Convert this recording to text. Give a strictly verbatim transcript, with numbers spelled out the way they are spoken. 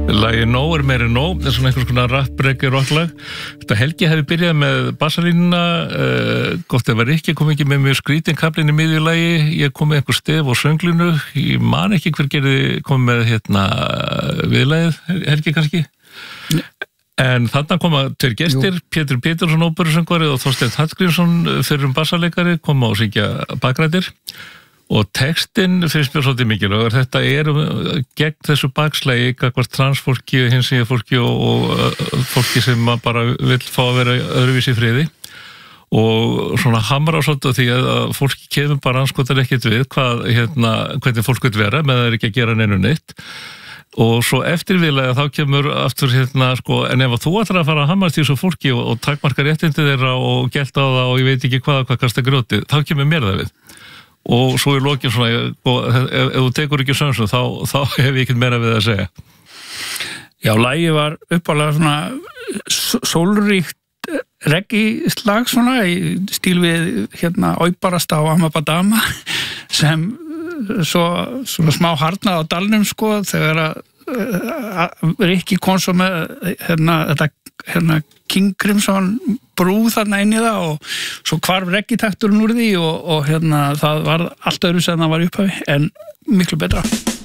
Lagið Nóg er meiri nóg, það er svona einhvers konar rap-reggae rocklag. Þetta Helgi hefði byrjað með bassalínuna, uh, gott ef að Rikki kom ekki með mjög skrítin kaflinn í miðju lagi, ég kom með einhver stef og sönglinu, ég man ekki hver gerði kom með hérna viðlagið, Helgi kannski. Nei. En þarna koma tveir gestir, Jú. Pétur Pétursson óperusöngvari og Þorsteinn Hallgrímsson fyrrum bassaleikari koma og syngja bakrættir. Og textinn finnst mér svolítið mikilvægur. Þetta er gegn þessu bakslagi, gagnvart transfólki, hinsegin fólki og, og fólki sem bara vill fá að vera öðruvísi í friði. Og svona hamra á svolítið því að fólki kemur bara anskotar ekkert við hvað, hérna, hvernig fólk vil vera með það er ekki að gera neinu neitt. Og svo eftirviðlega þá kemur aftur hérna, sko, en ef þú ætlar að fara að hamast í þessu fólki og, og takmarka réttindi þeirra og gelta á það og ég veit ekki hvað, hvað kasta grjóti, þá kemur mér það við. Og svo í lokin svona, og ef, ef þú tekur ekki sömsum, þá, þá hef ég ekkert meira við að segja. Já, lagið var uppalega svona sólríkt reggae slag svona, í stíl við hérna Óibarasta og Amabadama, sem svo svona smá harnað á dalnum, sko, þegar að Rikki kom svo með hérna, þetta hérna King Crimson brú þarna inn í það og svo hvarf reggitakturinn úr því og, og hérna það var allt öðru sem það var í upphafi en miklu betra.